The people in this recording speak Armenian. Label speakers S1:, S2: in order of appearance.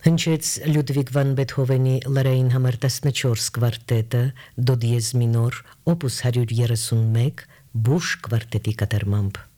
S1: Հնչեց Լյուդվիգ վան Բեթհովենի լրային համար 14 կվարտետը դո դիեզ մինոր օպուս 131 բուշ կվարտետի կատարմամբ